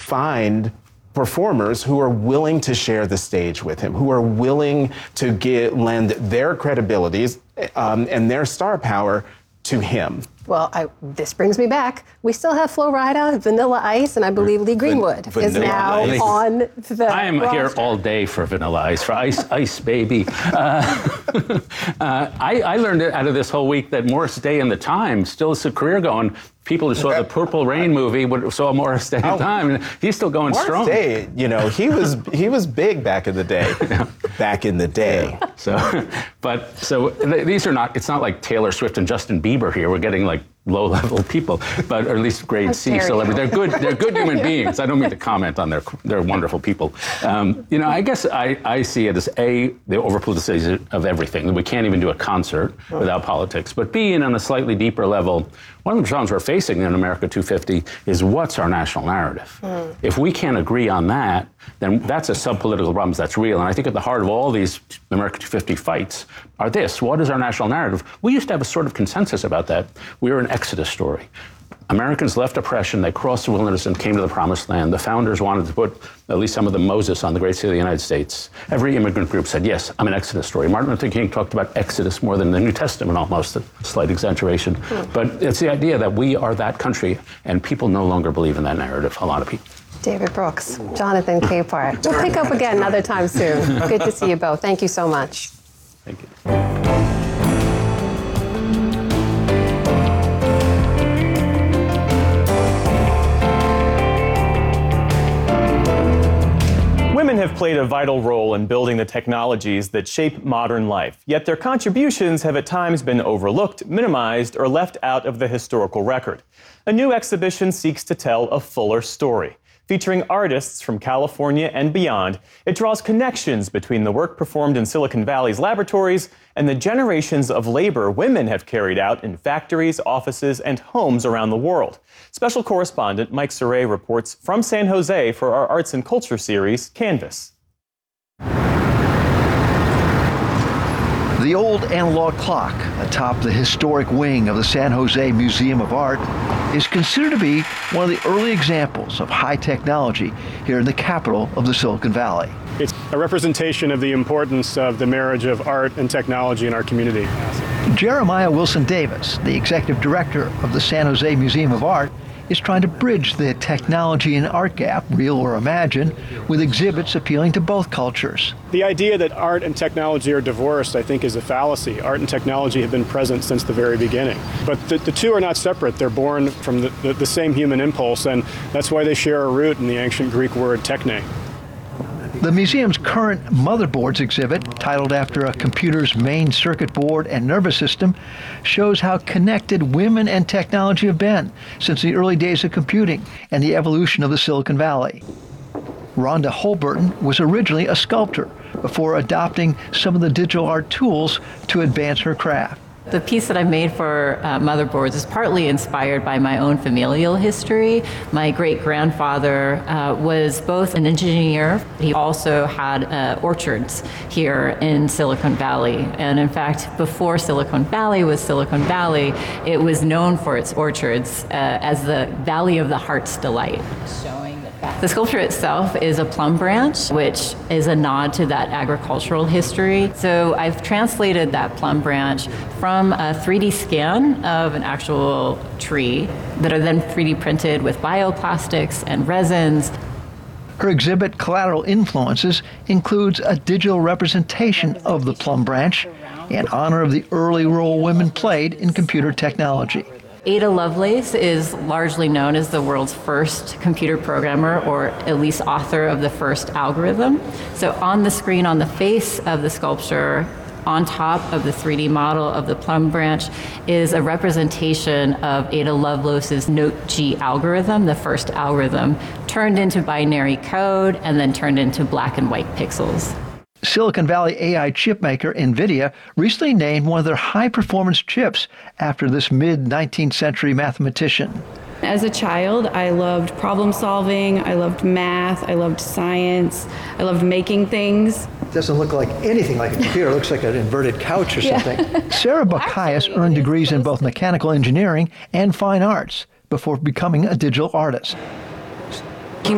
find performers who are willing to share the stage with him, who are willing to lend their credibilities and their star power to him. Well, this brings me back. We still have Flo Rida, Vanilla Ice, and I believe Lee Greenwood is now on the I am roster. here all day for Vanilla Ice, for Ice Baby. I learned out of this whole week that Morris Day in the Times still has a career going. People who saw the Purple Rain movie saw Morris Day in the Time, and he's still going strong. Morris Day, you know, he was big back in the day. Back in the day. So these are not. It's not like Taylor Swift and Justin Bieber here. We're getting like low-level people, but or at least grade C celebrities. They're good human beings. I don't mean to comment on they're wonderful people. You know, I guess I see it as A, the over-politicization of everything. We can't even do a concert without politics. But B, and on a slightly deeper level, one of the problems we're facing in America 250 is what's our national narrative? If we can't agree on that, then that's a sub-political problem that's real. And I think at the heart of all these America 250 fights are this: what is our national narrative? We used to have a sort of consensus about that. We were an Exodus story. Americans left oppression, they crossed the wilderness and came to the promised land. The founders wanted to put at least some of the Moses on the great city of the United States. Every immigrant group said, yes, I'm an Exodus story. Martin Luther King talked about Exodus more than the New Testament almost, a slight exaggeration. But it's the idea that we are that country, and people no longer believe in that narrative, a lot of people. David Brooks, Jonathan Capehart. We'll pick up again another time soon. Good to see you both. Thank you so much. Thank you. Women have played a vital role in building the technologies that shape modern life, yet their contributions have at times been overlooked, minimized, or left out of the historical record. A new exhibition seeks to tell a fuller story. Featuring artists from California and beyond, it draws connections between the work performed in Silicon Valley's laboratories and the generations of labor women have carried out in factories, offices, and homes around the world. Special correspondent Mike Saray reports from San Jose for our Arts and Culture series, Canvas. The old analog clock atop the historic wing of the San Jose Museum of Art is considered to be one of the early examples of high technology here in the capital of the Silicon Valley. It's a representation of the importance of the marriage of art and technology in our community. Jeremiah Wilson Davis, the executive director of the San Jose Museum of Art, is trying to bridge the technology and art gap, real or imagined, with exhibits appealing to both cultures. The idea that art and technology are divorced, I think, is a fallacy. Art and technology have been present since the very beginning. But the two are not separate. They're born from the same human impulse, and that's why they share a root in the ancient Greek word techne. The museum's current Motherboards exhibit, titled after a computer's main circuit board and nervous system, shows how connected women and technology have been since the early days of computing and the evolution of the Silicon Valley. Rhonda Holburton was originally a sculptor before adopting some of the digital art tools to advance her craft. The piece that I made for Motherboards is partly inspired by my own familial history. My great-grandfather was both an engineer. He also had orchards here in Silicon Valley. And in fact, before Silicon Valley was Silicon Valley, it was known for its orchards as the Valley of the Heart's Delight. The sculpture itself is a plum branch, which is a nod to that agricultural history. So I've translated that plum branch from a 3D scan of an actual tree that are then 3D printed with bioplastics and resins. Her exhibit, Collateral Influences, includes a digital representation of the plum branch in honor of the early role women played in computer technology. Ada Lovelace is largely known as the world's first computer programmer, or at least author of the first algorithm. So on the screen, on the face of the sculpture, on top of the 3D model of the plum branch, is a representation of Ada Lovelace's Note G algorithm, the first algorithm, turned into binary code and then turned into black and white pixels. Silicon Valley AI chipmaker NVIDIA recently named one of their high-performance chips after this mid-19th century mathematician. As a child, I loved problem solving, I loved math, I loved science, I loved making things. It doesn't look like anything like a computer. It looks like an inverted couch or something. Sarah Bacchias earned degrees in both mechanical engineering and fine arts before becoming a digital artist.